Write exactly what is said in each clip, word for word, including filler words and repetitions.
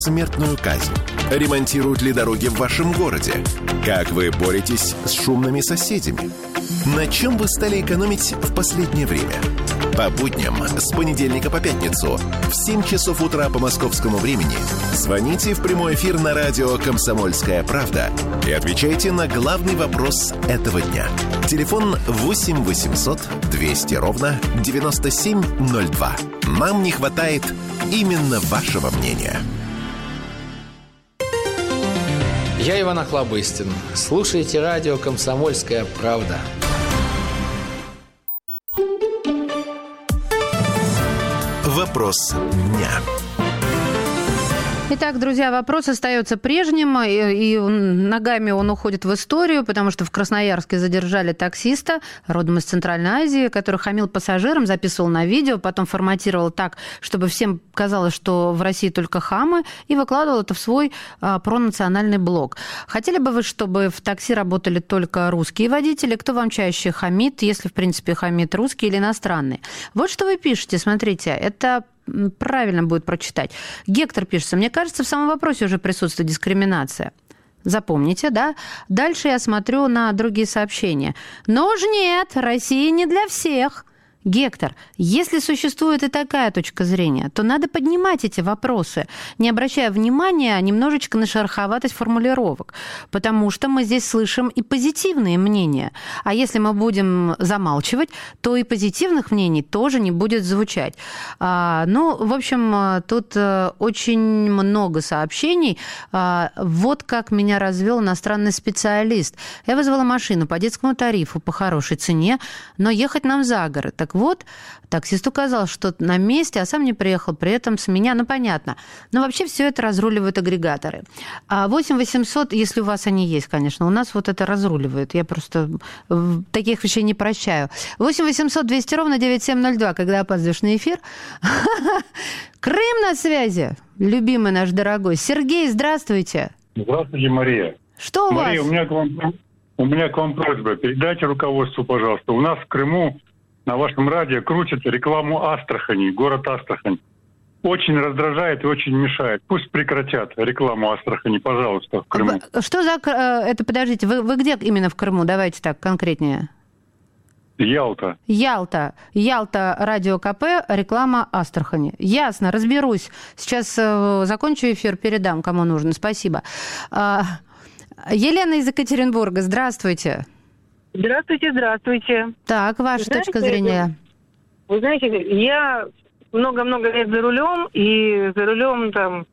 смертную казнь? Ремонтируют ли дороги в вашем городе? Как вы боретесь с шумными соседями? На чем вы стали экономить в последнее время? По будням с понедельника по пятницу в семь часов утра по московскому времени звоните в прямой эфир на радио «Комсомольская правда» и отвечайте на главный вопрос этого дня. Телефон восемь восемьсот двести ровно девяносто семь ноль два. Нам не хватает именно вашего мнения. Я Иван Охлобыстин. Слушайте радио «Комсомольская правда». Вопрос дня. Итак, друзья, вопрос остается прежним, и, и ногами он уходит в историю, потому что в Красноярске задержали таксиста, родом из Центральной Азии, который хамил пассажирам, записывал на видео, потом форматировал так, чтобы всем казалось, что в России только хамы, и выкладывал это в свой а, пронациональный блог. Хотели бы вы, чтобы в такси работали только русские водители? Кто вам чаще хамит, если, в принципе, хамит русский или иностранный? Вот что вы пишете, смотрите, это... правильно будет прочитать. Гектор пишется. Мне кажется, в самом вопросе уже присутствует дискриминация. Запомните, да? Дальше я смотрю на другие сообщения. Но уж нет, Россия не для всех. Гектор, если существует и такая точка зрения, то надо поднимать эти вопросы, не обращая внимания немножечко на шероховатость формулировок, потому что мы здесь слышим и позитивные мнения. А если мы будем замалчивать, то и позитивных мнений тоже не будет звучать. А, ну, в общем, тут очень много сообщений. А, вот как меня развел иностранный специалист. Я вызвала машину по детскому тарифу по хорошей цене, но ехать нам за город. Так вот, таксист указал, что на месте, а сам не приехал, при этом с меня, ну, понятно. Но вообще все это разруливают агрегаторы. А восемь восемьсот, если у вас они есть, конечно, у нас вот это разруливают. Я просто таких вещей не прощаю. восемь восемьсот двести ровно девяносто семь ноль два, когда опаздываешь на эфир. Крым на связи, любимый наш дорогой. Сергей, здравствуйте. Здравствуйте, Мария. Что у Мария, вас? у меня к вам, у меня к вам просьба. Передайте руководству, пожалуйста. У нас в Крыму на вашем радио крутят рекламу Астрахани, город Астрахань. Очень раздражает и очень мешает. Пусть прекратят рекламу Астрахани, пожалуйста, в Крыму. Что за... Это, подождите, вы, вы где именно в Крыму? Давайте так конкретнее. Ялта. Ялта. Ялта, радио КП, реклама Астрахани. Ясно, разберусь. Сейчас э, закончу эфир, передам, кому нужно. Спасибо. Э, Елена из Екатеринбурга, здравствуйте. Здравствуйте, здравствуйте. Так, ваша знаете, точка зрения. Вы знаете, я много-много лет за рулем, и за рулем там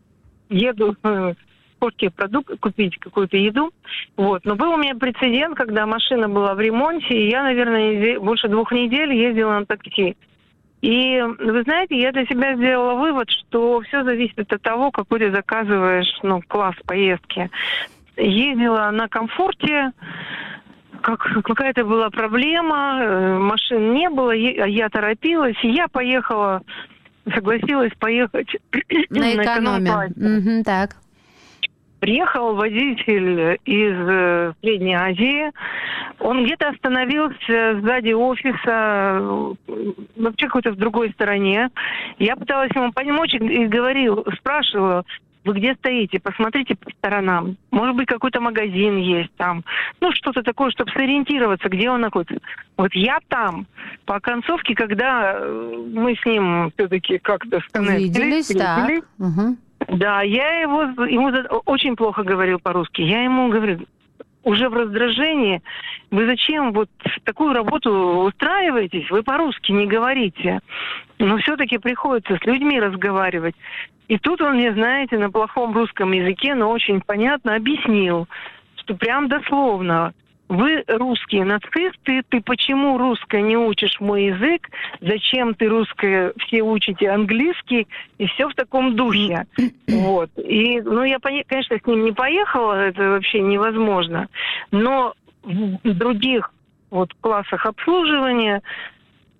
еду в кошке продукт купить какую-то еду. Вот. Но был у меня прецедент, когда машина была в ремонте, и я, наверное, больше двух недель ездила на такси. И вы знаете, я для себя сделала вывод, что все зависит от того, какой ты заказываешь, ну, класс поездки. Ездила на комфорте. Как, какая-то была проблема, машин не было, я торопилась, и я поехала, согласилась поехать на экономе. Угу, так. Приехал водитель из Средней Азии, он где-то остановился сзади офиса, вообще какой-то в другой стороне. Я пыталась ему помочь и говорила, спрашивала: вы где стоите? Посмотрите по сторонам. Может быть, какой-то магазин есть там. Ну, что-то такое, чтобы сориентироваться, где он находится. Вот я там. По концовке, когда мы с ним все-таки как-то виделись, так. Угу. Да, я его, ему очень плохо говорил по-русски. Я ему говорю, уже в раздражении, вы зачем вот такую работу устраиваетесь? Вы по-русски не говорите. Но все-таки приходится с людьми разговаривать. И тут он мне, знаете, на плохом русском языке, но очень понятно объяснил, что прям дословно: вы русские нацисты, ты почему русское не учишь мой язык, зачем ты русское, все учите английский, и все в таком духе. Вот. И, ну, я, конечно, с ним не поехала, это вообще невозможно, но в других вот классах обслуживания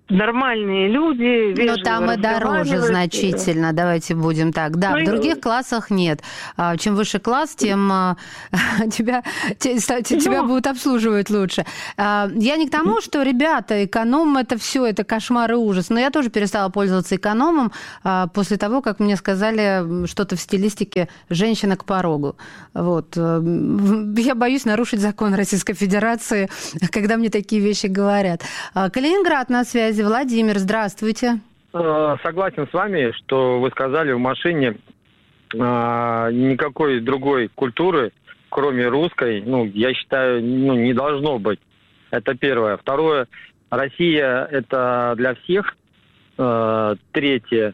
нормальные люди. Но там и дороже значительно, давайте будем так. Да, ну, в других и... классах нет. Чем выше класс, тем тебя, тебя ну... будут обслуживать лучше. Я не к тому, что, ребята, эконом – это все, это кошмар и ужас. Но я тоже перестала пользоваться экономом после того, как мне сказали что-то в стилистике «женщина к порогу». Вот. Я боюсь нарушить закон Российской Федерации, когда мне такие вещи говорят. Калининград на связи. Владимир, здравствуйте. Согласен с вами, что вы сказали в машине, никакой другой культуры, кроме русской, ну, я считаю, ну, не должно быть. Это первое. Второе, Россия это для всех. Третье,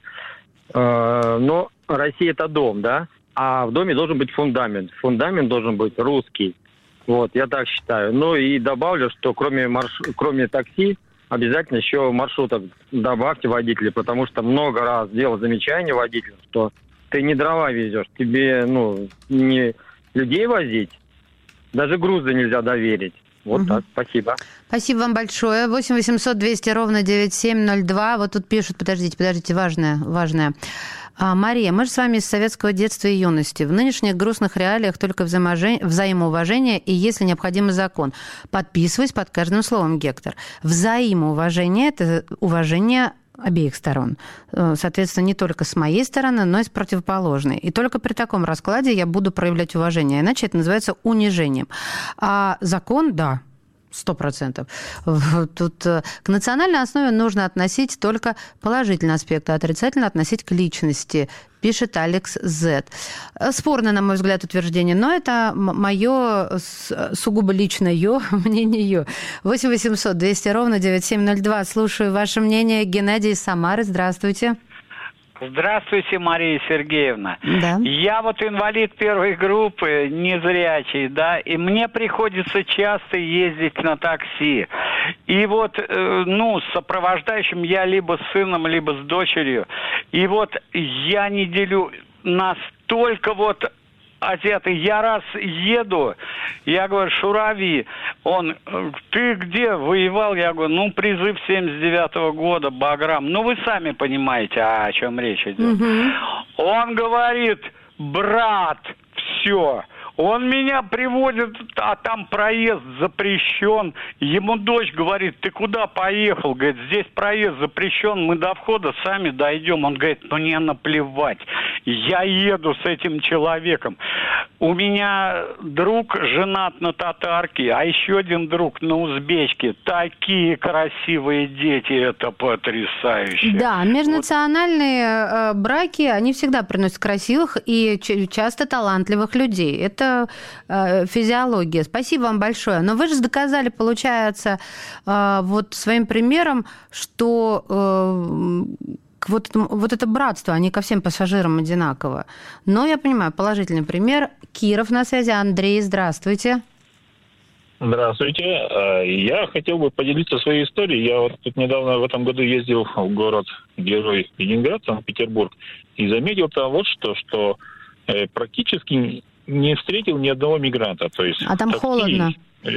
но Россия это дом, да? А в доме должен быть фундамент. Фундамент должен быть русский. Вот, я так считаю. Ну и добавлю, что кроме, марш... кроме такси, обязательно еще маршруток добавьте водителей, потому что много раз делал замечание водителю, что ты не дрова везешь, тебе, ну, не людей возить, даже грузы нельзя доверить. Вот угу. так, спасибо. Спасибо вам большое. восемь восемьсот двести ровно девяносто семь ноль два. Вот тут пишут, подождите, подождите, важное, важное. А, Мария, мы же с вами из советского детства и юности. В нынешних грустных реалиях только взаимоуважение и, если необходимый закон. Подписываюсь под каждым словом, Гектор. Взаимоуважение – это уважение обеих сторон. Соответственно, не только с моей стороны, но и с противоположной. И только при таком раскладе я буду проявлять уважение. Иначе это называется унижением. А закон – да. Сто процентов. Тут к национальной основе нужно относить только положительный аспект, а отрицательно относить к личности, пишет Алекс Зет. Спорное, на мой взгляд, утверждение, но это мое сугубо личное мнение. восемь восемьсот двести ровно девяносто семь ноль два. Слушаю ваше мнение. Геннадий из Самары. Здравствуйте. Здравствуйте, Мария Сергеевна. Да. Я вот инвалид первой группы, незрячий, да, и мне приходится часто ездить на такси. И вот, э, ну, с сопровождающим я либо с сыном, либо с дочерью. И вот я не делю настолько вот азиаты. Я раз еду, я говорю, Шурави, он, ты где воевал? Я говорю, ну, призыв семьдесят девятого года, Баграм. Ну, вы сами понимаете, о чем речь идет. Угу. Он говорит, брат, все. Он меня приводит, а там проезд запрещен. Ему дочь говорит, ты куда поехал? Говорит, здесь проезд запрещен, мы до входа сами дойдем. Он говорит, ну мне наплевать, я еду с этим человеком. У меня друг женат на татарке, а еще один друг на узбечке. Такие красивые дети, это потрясающе. Да, межнациональные вот. браки, они всегда приносят красивых и часто талантливых людей. Это э, физиология. Спасибо вам большое. Но вы же доказали, получается, э, вот своим примером, что э, вот, вот это братство, они ко всем пассажирам одинаково. Но я понимаю, положительный пример. Киров на связи. Андрей, здравствуйте. Здравствуйте. Я хотел бы поделиться своей историей. Я вот тут недавно в этом году ездил в город-герой Ленинград, Санкт-Петербург, и заметил там вот что, что практически не встретил ни одного мигранта. То есть, а там такси... холодно?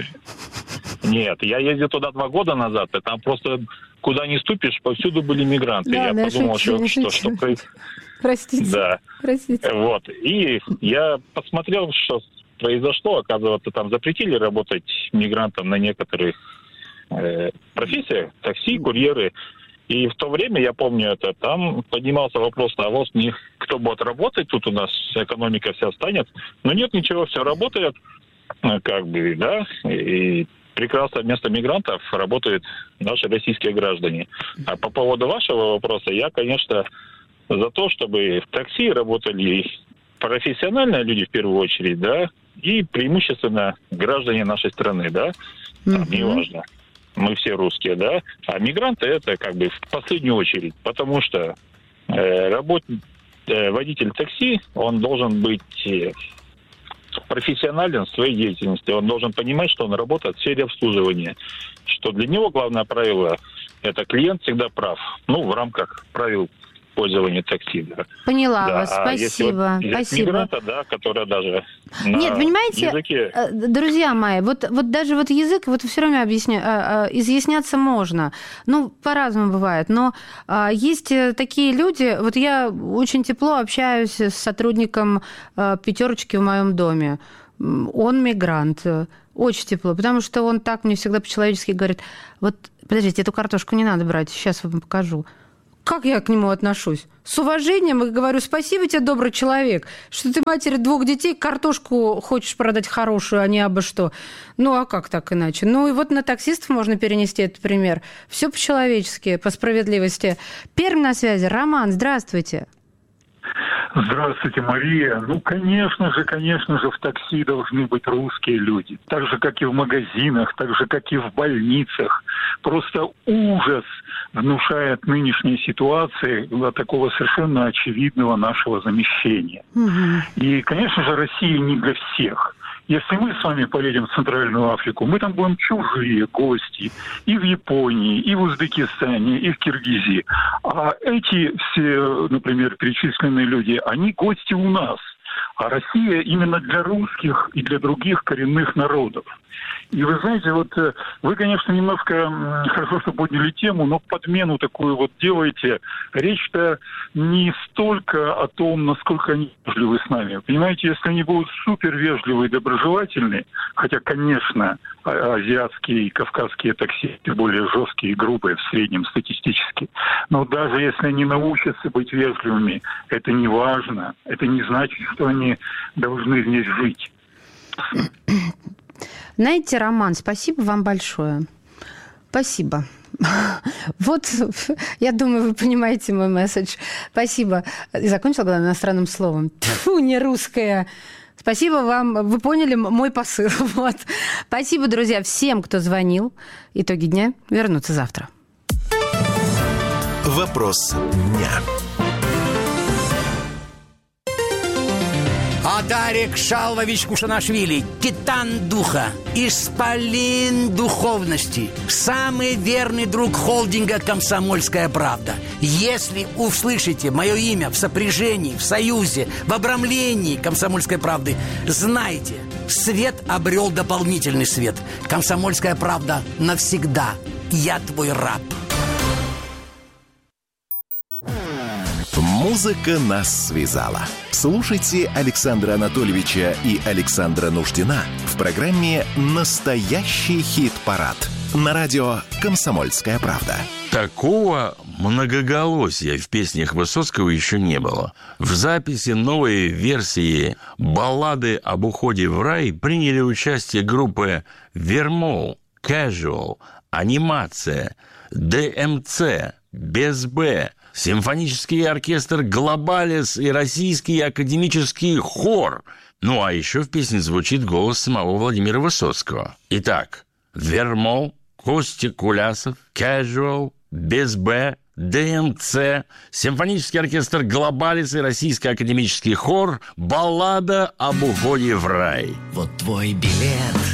Нет, я ездил туда два года назад, и там просто куда ни ступишь, повсюду были мигранты. Да, я да, подумал, шучу, что, шучу. что, что... Простите. Да. Простите. Вот. И я посмотрел, что произошло. Оказывается, там запретили работать мигрантам на некоторых э, профессиях, такси, курьеры. И в то время, я помню это, там поднимался вопрос, а вот них кто будет работать, тут у нас экономика вся станет. Но нет, ничего, все работает, как бы, да, и прекрасно вместо мигрантов работают наши российские граждане. А по поводу вашего вопроса, я, конечно, за то, чтобы в такси работали профессиональные люди в первую очередь, да, и преимущественно граждане нашей страны, да, там, mm-hmm. неважно. Мы все русские, да, а мигранты это как бы в последнюю очередь, потому что э, работ... э, водитель такси, он должен быть э, профессионален в своей деятельности, он должен понимать, что он работает в сфере обслуживания, что для него главное правило – это клиент всегда прав, ну, в рамках правил использования такси. Да. Поняла да. вас, а спасибо. Вот спасибо. Мигранта, да, которая даже на Нет, понимаете, языке... друзья мои, вот, вот даже вот язык, вот все время объясня... изъясняться можно. Ну, по-разному бывает. Но есть такие люди, вот я очень тепло общаюсь с сотрудником пятерочки в моем доме. Он мигрант. Очень тепло, потому что он так мне всегда по-человечески говорит: вот, подождите, эту картошку не надо брать, сейчас вам покажу. Как я к нему отношусь? С уважением и говорю: спасибо тебе, добрый человек, что ты матери двух детей картошку хочешь продать хорошую, а не абы что. Ну, а как так иначе? Ну, и вот на таксистов можно перенести этот пример. Все по-человечески, по справедливости. Пермь на связи. Роман, здравствуйте. Здравствуйте, Мария. Ну, конечно же, конечно же, в такси должны быть русские люди. Так же, как и в магазинах, так же, как и в больницах. Просто ужас внушает нынешняя ситуация такого совершенно очевидного нашего замещения. Угу. И, конечно же, Россия не для всех. Если мы с вами поедем в Центральную Африку, мы там будем чужие гости и в Японии, и в Узбекистане, и в Киргизии. А эти все, например, перечисленные люди, они гости у нас. А Россия именно для русских и для других коренных народов. И вы знаете, вот вы, конечно, немножко хорошо, что подняли тему, но подмену такую вот делаете. Речь-то не столько о том, насколько они вежливы с нами. Понимаете, если они будут супер вежливые и доброжелательные, хотя, конечно, азиатские и кавказские таксисты более жесткие и грубые в среднем статистически, но даже если они научатся быть вежливыми, это не важно. Это не значит, что они должны здесь жить. Знаете, Роман, спасибо вам большое. Спасибо. Вот, я думаю, вы понимаете мой месседж. Спасибо. И закончила, главное, иностранным словом. Тьфу, не русская. Спасибо вам. Вы поняли мой посыл. Вот. Спасибо, друзья, всем, кто звонил. Итоги дня вернутся завтра. Вопрос дня. Адарик Шалвович Кушанашвили, титан духа, исполин духовности, самый верный друг холдинга «Комсомольская правда». Если услышите мое имя в сопряжении, в союзе, в обрамлении «Комсомольской правды», знайте, свет обрел дополнительный свет. «Комсомольская правда» навсегда. Я твой раб. Музыка нас связала. Слушайте Александра Анатольевича и Александра Нуждина в программе «Настоящий хит-парад» на радио «Комсомольская правда». Такого многоголосия в песнях Высоцкого еще не было. В записи новой версии баллады об уходе в рай приняли участие группы Вермол, Casual, Анимация, ДМЦ, Без Б, симфонический оркестр «Глобалис» и российский академический хор. Ну, а еще в песне звучит голос самого Владимира Высоцкого. Итак, Вермол, Костя Кулясов, Casual, Без Б, ДМЦ, симфонический оркестр «Глобалис» и российский академический хор, баллада об уходе в рай. Вот твой билет